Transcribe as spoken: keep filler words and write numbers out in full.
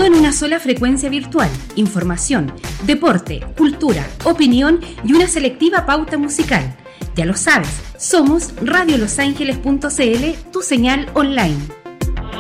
en una sola frecuencia virtual. Información, deporte, cultura, opinión y una selectiva pauta musical. Ya lo sabes, somos radio los ángeles punto c l, tu señal online.